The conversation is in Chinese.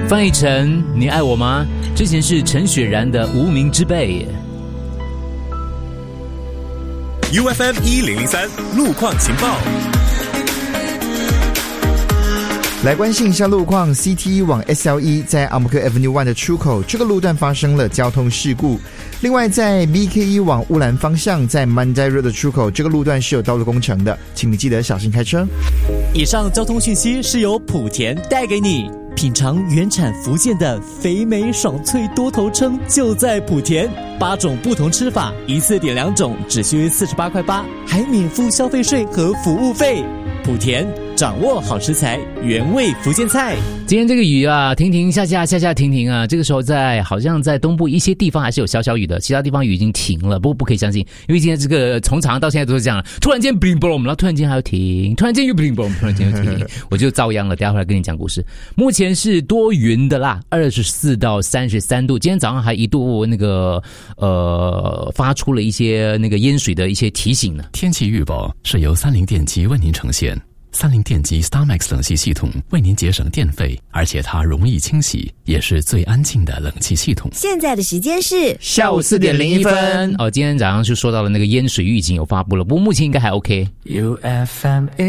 翻译成你爱我吗？之前是陈雪然的无名之辈。 UFM 1003路况情报。 来关心一下路况 ，CT 往 SLE 在阿姆克 Avenue 1的出口，这个路段发生了交通事故。另外，在 BKE 往乌兰方向，在 Mandai Road 的出口，这个路段是有道路工程的，请你记得小心开车。 以上交通讯息是由莆田带给你。品尝原产福建的肥美爽脆多头称就在莆田，8种不同吃法，一次点2种，只需48.8块，还免付消费税和服务费。莆田掌握好食材，原味福建菜。 今天这个雨啊，停停下下下下停停啊，这个时候好像在东部一些地方还是有小小雨的，其他地方雨已经停了，不过不可以相信，因为今天这个从早上到现在都是这样，突然间 bling bling， 然后突然间还要停，突然间又 bling bling， 突然间又停，我就遭殃了。等一下回来跟你讲故事。目前是多云的啦，24到33度，今天早上还一度那个发出了一些那个淹水的一些提醒呢。 天气预报是由30电机为您呈现。30电机 StarMax 冷气系统为您节省电费，而且它容易清洗，也是最安静的冷气系统。 现在的时间是下午4点01分。今天早上就说到了那个淹水预警有发布了，不过目前应该还 OK。UFM